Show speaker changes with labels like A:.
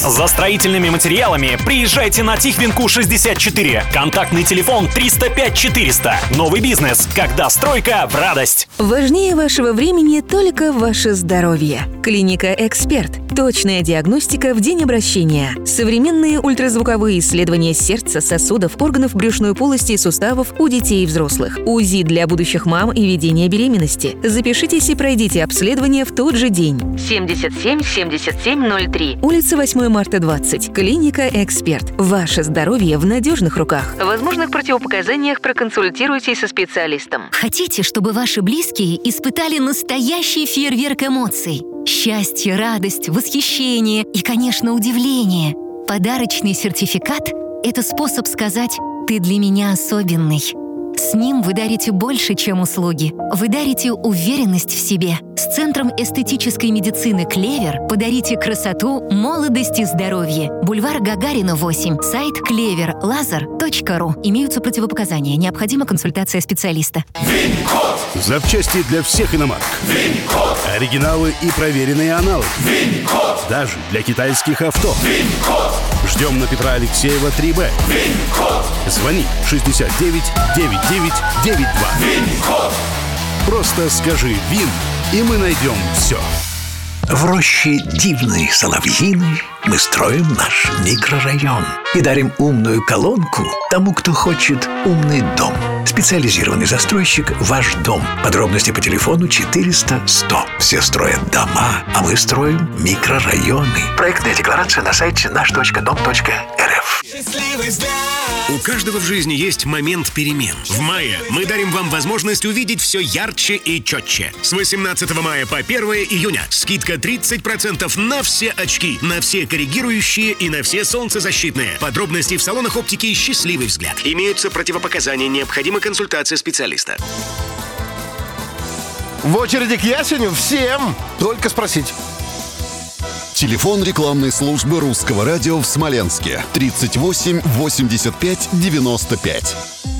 A: За строительными материалами приезжайте на Тихвинку 64. Контактный телефон 305 400. Новый бизнес, когда стройка в радость.
B: Важнее вашего времени только ваше здоровье. Клиника «Эксперт». Точная диагностика в день обращения. Современные ультразвуковые исследования сердца, сосудов, органов брюшной полости и суставов у детей и взрослых. УЗИ для будущих мам и ведения беременности. Запишитесь и пройдите обследование в тот же день. 77 77 03. Улица 8 марта 20. Клиника «Эксперт». Ваше здоровье в надежных руках. В возможных противопоказаниях проконсультируйтесь со специалистом.
C: Хотите, чтобы ваши близкие испытали настоящий фейерверк эмоций? Счастье, радость, восхищение и, конечно, удивление. Подарочный сертификат – это способ сказать «ты для меня особенный». С ним вы дарите больше, чем услуги. Вы дарите уверенность в себе. С Центром эстетической медицины «Клевер» подарите красоту, молодость и здоровье. Бульвар Гагарина, 8. Сайт cleverlaser.ru. Имеются противопоказания. Необходима консультация специалиста.
D: ВИН-код. Запчасти для всех иномарок. ВИН-код. Оригиналы и проверенные аналоги. ВИН-код. Даже для китайских авто. ВИН-код. Ждем на Петра Алексеева, 3Б. ВИН-код. Звони 69 99 92. ВИН-код. Просто скажи «ВИН», и мы найдем все.
E: В роще дивной соловьиной мы строим наш микрорайон и дарим умную колонку тому, кто хочет умный дом. Специализированный застройщик «Ваш дом». Подробности по телефону 400 100. Все строят дома, а мы строим микрорайоны. Проектная декларация на сайте наш.дом.рф.
F: У каждого в жизни есть момент перемен. В мае мы дарим вам возможность увидеть все ярче и четче. С 18 мая по 1 июня скидка 30% на все очки, на все коррегирующие и на все солнцезащитные. Подробности в салонах оптики «Счастливый взгляд». Имеются противопоказания, необходима консультация специалиста.
G: В очереди к ясеню всем, только спросить.
H: Телефон рекламной службы Русского радио в Смоленске 38 85 95.